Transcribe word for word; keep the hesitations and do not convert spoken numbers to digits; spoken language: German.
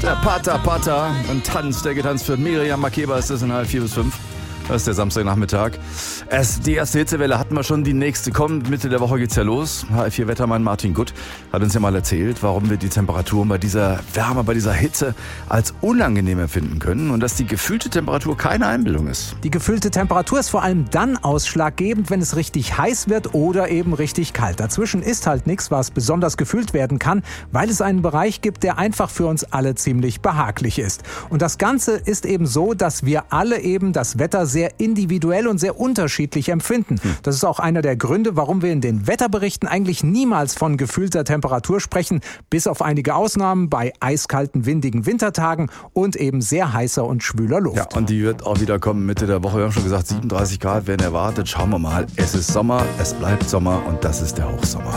Der Pata Pata und Tanz, der getanzt wird. Miriam Makeba ist es in halb vier bis fünf. Das ist der Samstagnachmittag. Es, die erste Hitzewelle hatten wir schon, die nächste kommt. Mitte der Woche geht's ja los. H F vier Wettermann Martin Gutt hat uns ja mal erzählt, warum wir die Temperaturen bei dieser Wärme, bei dieser Hitze als unangenehm empfinden können und dass die gefühlte Temperatur keine Einbildung ist. Die gefühlte Temperatur ist vor allem dann ausschlaggebend, wenn es richtig heiß wird oder eben richtig kalt. Dazwischen ist halt nichts, was besonders gefühlt werden kann, weil es einen Bereich gibt, der einfach für uns alle ziemlich behaglich ist. Und das Ganze ist eben so, dass wir alle eben das Wetter sehr individuell und sehr unterschiedlich empfinden. Das ist auch einer der Gründe, warum wir in den Wetterberichten eigentlich niemals von gefühlter Temperatur sprechen, bis auf einige Ausnahmen bei eiskalten, windigen Wintertagen und eben sehr heißer und schwüler Luft. Ja, und die wird auch wieder kommen Mitte der Woche. Wir haben schon gesagt, siebenunddreißig Grad werden erwartet. Schauen wir mal. Es ist Sommer, es bleibt Sommer und das ist der Hochsommer.